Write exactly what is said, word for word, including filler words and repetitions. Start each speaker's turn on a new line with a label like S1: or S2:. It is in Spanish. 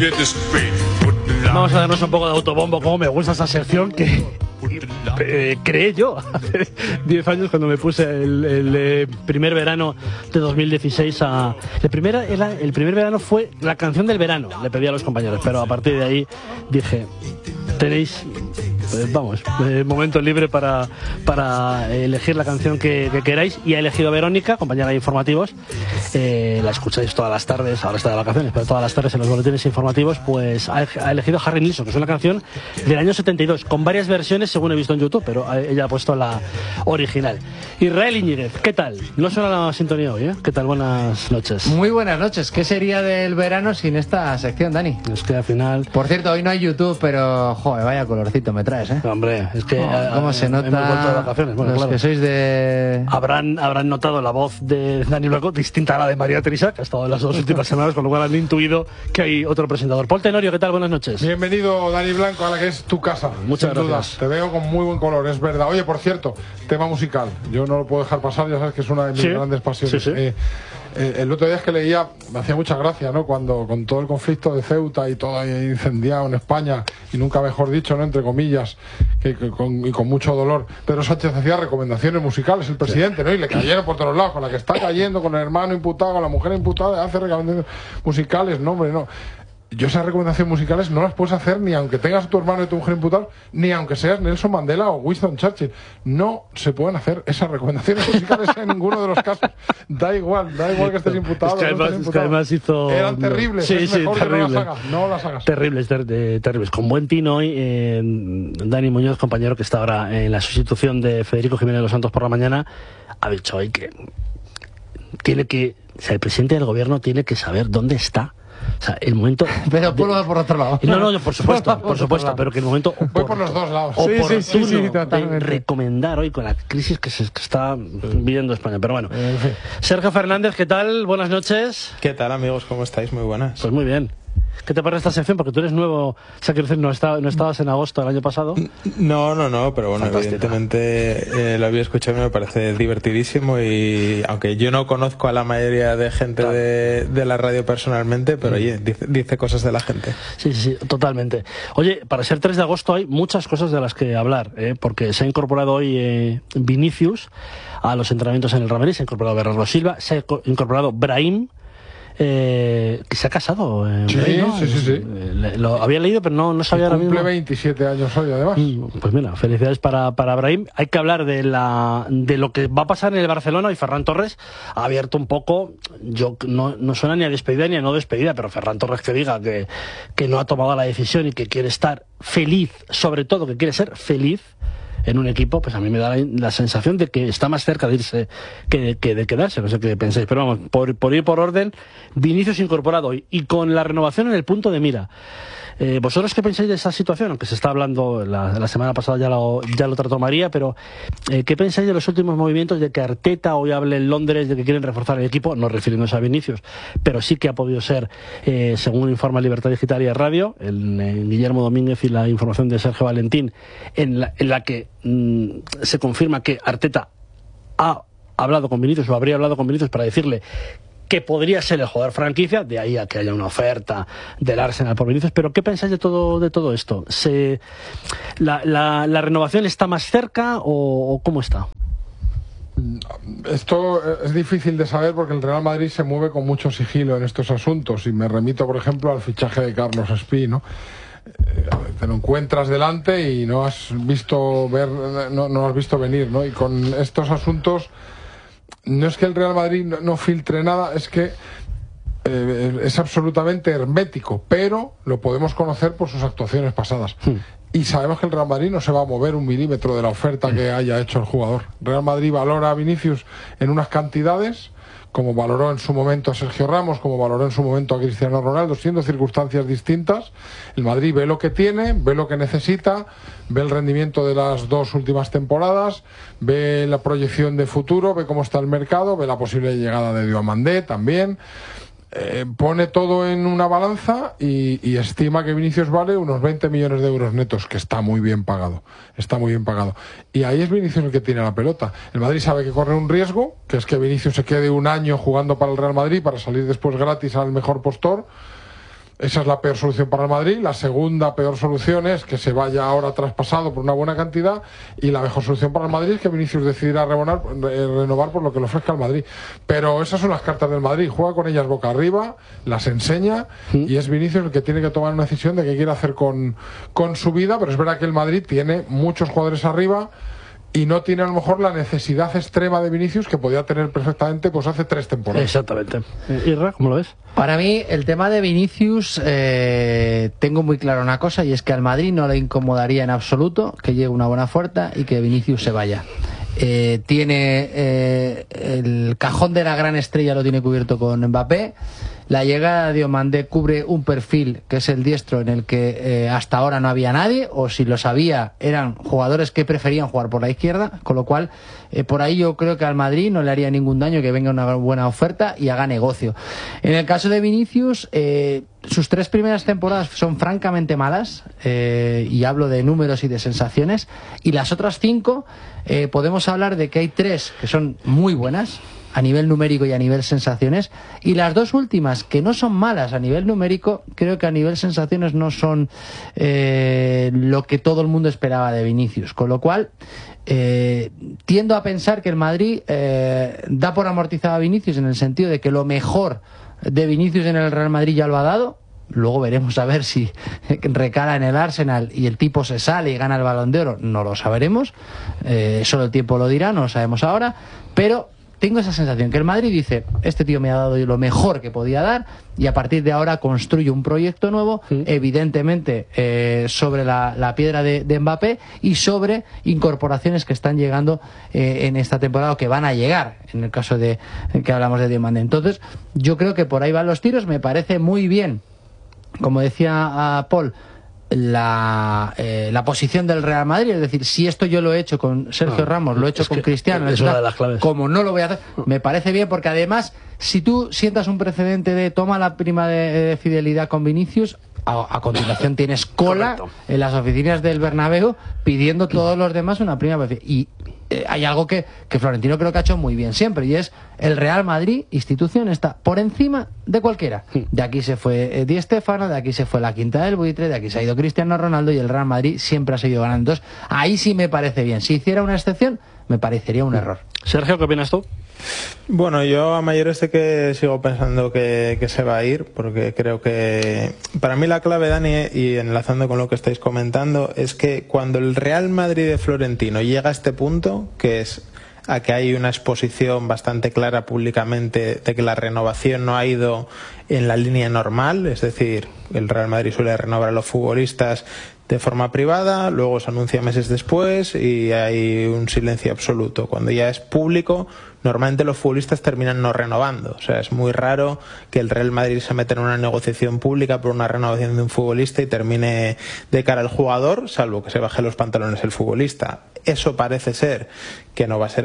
S1: Vamos a darnos un poco de autobombo, como me gusta esa sección que eh, creé yo hace diez años cuando me puse el, el eh, primer verano de dos mil dieciséis a... El primer, el, el primer verano fue la canción del verano, le pedí a los compañeros, pero a partir de ahí dije, tenéis... Eh, vamos, eh, momento libre para, para elegir la canción que, que queráis, y ha elegido a Verónica, compañera de informativos. Eh, la escucháis todas las tardes, ahora está de vacaciones, pero todas las tardes en los boletines informativos. Pues ha, ha elegido Harry Nilsson, que es una canción del año setenta y dos, con varias versiones según he visto en YouTube, pero ella ha puesto la original. Israel Iñiguez, ¿qué tal? No suena la sintonía hoy, ¿eh? ¿Qué tal? Buenas noches.
S2: Muy buenas noches. ¿Qué sería del verano sin esta sección, Dani?
S1: Es que al final...
S2: Por cierto, hoy no hay YouTube, pero joder, vaya colorcito me traes, ¿eh?
S1: Hombre, es que...
S2: Oh, ¿cómo
S1: eh,
S2: se nota?
S1: Hemos vuelto de vacaciones. Bueno,
S2: los
S1: claro.
S2: que sois de...
S1: Habrán, habrán notado la voz de Dani Blanco distinta a la de María Teresa, que ha estado en las dos últimas semanas, con lo cual han intuido que hay otro presentador. Paul Tenorio, ¿qué tal? Buenas noches.
S3: Bienvenido, Dani Blanco, a la que es tu casa.
S1: Muchas
S3: sin
S1: gracias.
S3: duda. Te veo con muy buen color, es verdad. Oye, por cierto, tema musical. Yo no lo puedo dejar pasar, ya sabes que es una de mis
S1: ¿Sí?
S3: grandes pasiones.
S1: Sí, sí.
S3: Eh, eh, el otro día es que leía, me hacía mucha gracia, ¿no? Cuando con todo el conflicto de Ceuta y todo ahí incendiado en España, y nunca mejor dicho, ¿no? Entre comillas, que, que con, y con mucho dolor, Pedro Sánchez hacía recomendaciones musicales, el presidente, ¿no? Y le cayeron por todos lados, con la que está cayendo, con el hermano imputado, con la mujer imputada, hace recomendaciones musicales. No, hombre, no. Yo esas recomendaciones musicales no las puedes hacer ni aunque tengas a tu hermano y tu mujer imputado, ni aunque seas Nelson Mandela o Winston Churchill. No se pueden hacer esas recomendaciones musicales en ninguno de los casos. Da igual, da igual que estés imputado.
S1: Es que además,
S3: no estés
S1: es que
S3: imputado.
S1: además hizo...
S3: Eran terribles,
S1: Sí,
S3: es
S1: sí,
S3: mejor
S1: terrible.
S3: que no las hagas. No las hagas.
S1: Terribles, ter de, terribles. Con buen tino hoy, eh, Dani Muñoz, compañero que está ahora en la sustitución de Federico Jiménez de los Santos por la mañana, ha dicho hoy que tiene que... O sea, el presidente del gobierno tiene que saber dónde está. O sea, el momento...
S2: Pero por, de... por otro lado.
S1: No, no, por supuesto, por supuesto, pero que el momento...
S3: Voy por los dos lados.
S1: Oportuno
S2: Sí, sí, sí, sí,
S1: de recomendar hoy con la crisis que se que está viviendo España. Pero bueno, Sergio Fernández, ¿qué tal? Buenas noches.
S4: ¿Qué tal, amigos? ¿Cómo estáis? Muy buenas.
S1: Pues muy bien. ¿Qué te parece esta sección? Porque tú eres nuevo, o sea, quiero decir, no, está, no estabas en agosto del año pasado.
S4: No, no, no, pero bueno,
S1: Fantástica.
S4: Evidentemente eh, lo había escuchado y me parece divertidísimo, y aunque yo no conozco a la mayoría de gente claro. de, de la radio personalmente, pero oye, dice, dice cosas de la gente.
S1: Sí, sí, sí, totalmente. Oye, para ser tres de agosto hay muchas cosas de las que hablar, ¿eh? Porque se ha incorporado hoy eh, Vinicius a los entrenamientos en el Real Madrid, se ha incorporado Bernardo Silva, se ha incorporado Brahim, Eh, que se ha casado, eh,
S3: sí,
S1: Rey, ¿no?
S3: sí, sí, sí.
S1: Eh, lo había leído, pero no, no sabía ahora mismo.
S3: Cumple veintisiete años hoy, además.
S1: Pues mira, felicidades para, para Brahim. Hay que hablar de la de lo que va a pasar en el Barcelona, y Ferran Torres ha abierto un poco. Yo no, no suena ni a despedida ni a no despedida, pero Ferran Torres que diga que, que no ha tomado la decisión y que quiere estar feliz, sobre todo que quiere ser feliz en un equipo, pues a mí me da la, la sensación de que está más cerca de irse que de, que de quedarse, no sé qué pensáis, pero vamos, por, por ir por orden, Vinicius incorporado hoy y con la renovación en el punto de mira. Eh, ¿Vosotros qué pensáis de esa situación? Aunque se está hablando, la, la semana pasada ya lo, ya lo trató María, pero eh, ¿qué pensáis de los últimos movimientos de que Arteta hoy hable en Londres de que quieren reforzar el equipo? No refiriéndose a Vinicius, pero sí que ha podido ser, eh, según informa Libertad Digital y Radio, el, el Guillermo Domínguez y la información de Sergio Valentín, en la, en la que mmm, se confirma que Arteta ha hablado con Vinicius o habría hablado con Vinicius para decirle que podría ser el jugador franquicia, de ahí a que haya una oferta del Arsenal por Vinicius. Pero ¿qué pensáis de todo de todo esto? ¿Se, la, la, ¿La renovación está más cerca o, o cómo está?
S3: Esto es difícil de saber porque el Real Madrid se mueve con mucho sigilo en estos asuntos, y me remito, por ejemplo, al fichaje de Carlos Espí, ¿no? Te lo encuentras delante y no has visto ver, no, no has visto venir, ¿no? Y con estos asuntos no es que el Real Madrid no, no filtre nada, es que eh, es absolutamente hermético, pero lo podemos conocer por sus actuaciones pasadas. Hmm. Y sabemos que el Real Madrid no se va a mover un milímetro de la oferta que haya hecho el jugador. Real Madrid valora a Vinicius en unas cantidades, como valoró en su momento a Sergio Ramos, como valoró en su momento a Cristiano Ronaldo, siendo circunstancias distintas. El Madrid ve lo que tiene, ve lo que necesita, ve el rendimiento de las dos últimas temporadas, ve la proyección de futuro, ve cómo está el mercado, ve la posible llegada de Diomandé también. Eh, pone todo en una balanza y, y estima que Vinicius vale unos veinte millones de euros netos, que está muy bien pagado, está muy bien pagado. Y ahí es Vinicius el que tiene la pelota. El Madrid sabe que corre un riesgo, que es que Vinicius se quede un año jugando para el Real Madrid para salir después gratis al mejor postor. Esa es la peor solución para el Madrid. La segunda peor solución es que se vaya ahora traspasado por una buena cantidad, y la mejor solución para el Madrid es que Vinicius decidiera renovar, renovar por lo que le ofrezca el Madrid. Pero esas son las cartas del Madrid. Juega con ellas boca arriba, las enseña, ¿Mm? y es Vinicius el que tiene que tomar una decisión de qué quiere hacer con, con su vida. Pero es verdad que el Madrid tiene muchos jugadores arriba y no tiene a lo mejor la necesidad extrema de Vinicius que podía tener perfectamente pues hace tres temporadas.
S1: Exactamente. Irra, ¿cómo lo ves?
S2: Para mí, el tema de Vinicius, eh, tengo muy claro una cosa, y es que al Madrid no le incomodaría en absoluto que llegue una buena oferta y que Vinicius se vaya. Eh, tiene eh, el cajón de la gran estrella lo tiene cubierto con Mbappé. La llegada de Diomandé cubre un perfil que es el diestro en el que eh, hasta ahora no había nadie, o si los había eran jugadores que preferían jugar por la izquierda, con lo cual eh, por ahí yo creo que al Madrid no le haría ningún daño que venga una buena oferta y haga negocio. En el caso de Vinicius, eh, sus tres primeras temporadas son francamente malas, eh, y hablo de números y de sensaciones, y las otras cinco eh, podemos hablar de que hay tres que son muy buenas a nivel numérico y a nivel sensaciones, y las dos últimas, que no son malas a nivel numérico, creo que a nivel sensaciones no son eh, lo que todo el mundo esperaba de Vinicius, con lo cual eh, tiendo a pensar que el Madrid eh, da por amortizado a Vinicius, en el sentido de que lo mejor de Vinicius en el Real Madrid ya lo ha dado. Luego veremos a ver si recala en el Arsenal y el tipo se sale y gana el Balón de Oro, no lo saberemos, eh, solo el tiempo lo dirá, no lo sabemos ahora, pero tengo esa sensación que el Madrid dice, este tío me ha dado lo mejor que podía dar, y a partir de ahora construye un proyecto nuevo, sí. evidentemente eh, sobre la, la piedra de, de Mbappé, y sobre incorporaciones que están llegando eh, en esta temporada, o que van a llegar, en el caso de que hablamos de Diomandé. Entonces, yo creo que por ahí van los tiros. Me parece muy bien, como decía a Paul, La, eh, la posición del Real Madrid, es decir, si esto yo lo he hecho con Sergio ah, Ramos, lo he hecho con Cristiano,
S1: es una de las claves.
S2: Como no lo voy a hacer, me parece bien, porque además, si tú sientas un precedente de toma la prima de, de fidelidad con Vinicius, a, a continuación tienes cola Correcto. en las oficinas del Bernabéu pidiendo todos los demás una prima, y eh, hay algo que, que Florentino creo que ha hecho muy bien siempre, y es el Real Madrid, institución, está por encima de cualquiera. De aquí se fue eh, Di Stéfano, de aquí se fue la Quinta del Buitre, de aquí se ha ido Cristiano Ronaldo, y el Real Madrid siempre ha seguido ganando. Entonces, ahí sí me parece bien. Si hiciera una excepción, me parecería un error.
S1: Sergio, ¿qué opinas tú?
S4: Bueno, yo a mayores de que sigo pensando que, que se va a ir, porque creo que para mí la clave, Dani, y enlazando con lo que estáis comentando, es que cuando el Real Madrid de Florentino llega a este punto, que es a que hay una exposición bastante clara públicamente de que la renovación no ha ido en la línea normal, es decir, el Real Madrid suele renovar a los futbolistas de forma privada, luego se anuncia meses después y hay un silencio absoluto. Cuando ya es público, normalmente los futbolistas terminan no renovando. O sea, es muy raro que el Real Madrid se meta en una negociación pública por una renovación de un futbolista y termine de cara al jugador, salvo que se baje los pantalones el futbolista. Eso parece ser que no va a ser